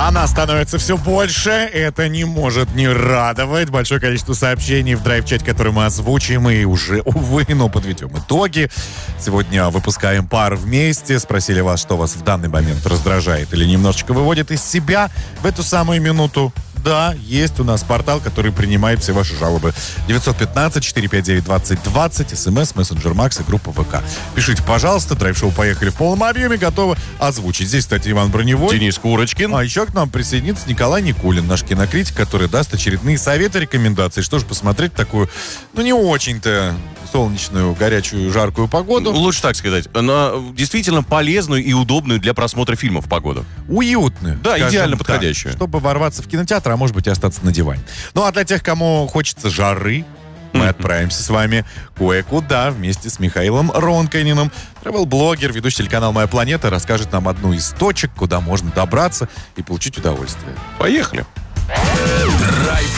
Она становится все больше. Это не может не радовать. Большое количество сообщений в драйв-чате, которые мы озвучим, и уже, увы, но подведем итоги. Сегодня выпускаем пар вместе. Спросили вас, что вас в данный момент раздражает или немножечко выводит из себя в эту самую минуту. Да, есть у нас портал, который принимает все ваши жалобы. 915-459-2020, СМС, мессенджер Макс и группа ВК. Пишите, пожалуйста, драйв-шоу «Поехали» в полном объеме, готовы озвучить. Здесь, кстати, Иван Броневой. Денис Курочкин. А еще к нам присоединится Николай Никулин, наш кинокритик, который даст очередные советы, рекомендации. Что же посмотреть такую, не очень-то солнечную, горячую, жаркую погоду. Лучше так сказать. Она действительно полезную и удобную для просмотра фильмов погоду. Уютную. Да, идеально подходящую. Так, чтобы ворваться в кинотеатр, а может быть и остаться на диване. Ну, а для тех, кому хочется жары, мы отправимся с вами кое-куда вместе с Михаилом Ронканиным. Travel-блогер, ведущий телеканал «Моя планета», расскажет нам одну из точек, куда можно добраться и получить удовольствие. Поехали. Драйв